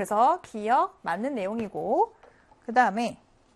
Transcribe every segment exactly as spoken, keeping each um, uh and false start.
그래서 기억 맞는 내용이고, 그 다음에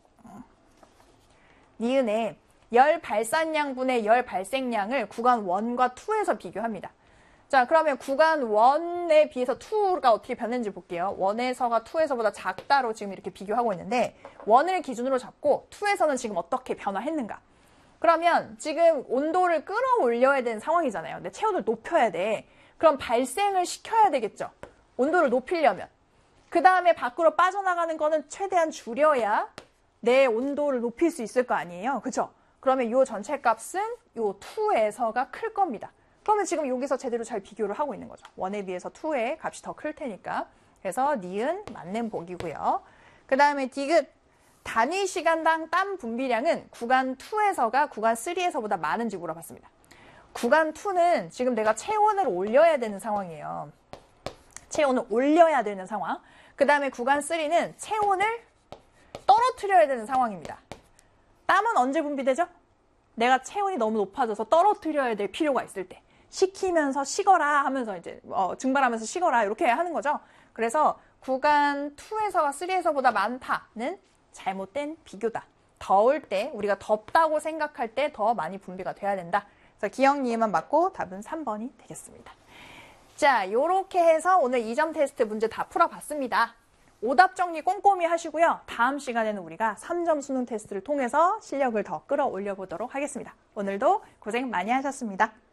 니은의 열 발산량분의 열 발생량을 구간 일과 이에서 비교합니다. 자, 그러면 구간 일에 비해서 이가 어떻게 변했는지 볼게요. 일에서가 이에서보다 작다로 지금 이렇게 비교하고 있는데 일을 기준으로 잡고 이에서는 지금 어떻게 변화했는가. 그러면 지금 온도를 끌어올려야 되는 상황이잖아요. 근데 체온을 높여야 돼. 그럼 발생을 시켜야 되겠죠. 온도를 높이려면. 그 다음에 밖으로 빠져나가는 거는 최대한 줄여야 내 온도를 높일 수 있을 거 아니에요. 그쵸? 그러면 이 전체 값은 이 이에서가 클 겁니다. 그러면 지금 여기서 제대로 잘 비교를 하고 있는 거죠. 일에 비해서 이의 값이 더 클 테니까. 그래서 니은 맞는 복이고요. 그 다음에 디귿 단위 시간당 땀 분비량은 구간 이에서가 구간 삼에서보다 많은지 물어봤습니다. 구간 이는 지금 내가 체온을 올려야 되는 상황이에요. 체온을 올려야 되는 상황. 그 다음에 구간 삼는 체온을 떨어뜨려야 되는 상황입니다. 땀은 언제 분비되죠? 내가 체온이 너무 높아져서 떨어뜨려야 될 필요가 있을 때. 식히면서 식어라 하면서 이제 어, 증발하면서 식어라 이렇게 하는 거죠. 그래서 구간 이에서가 삼에서보다 많다는 잘못된 비교다. 더울 때 우리가 덥다고 생각할 때 더 많이 분비가 돼야 된다. 그래서 기억 니은만 맞고 답은 삼 번이 되겠습니다. 자, 요렇게 해서 오늘 이 점 테스트 문제 다 풀어봤습니다. 오답 정리 꼼꼼히 하시고요. 다음 시간에는 우리가 삼 점 수능 테스트를 통해서 실력을 더 끌어올려 보도록 하겠습니다. 오늘도 고생 많이 하셨습니다.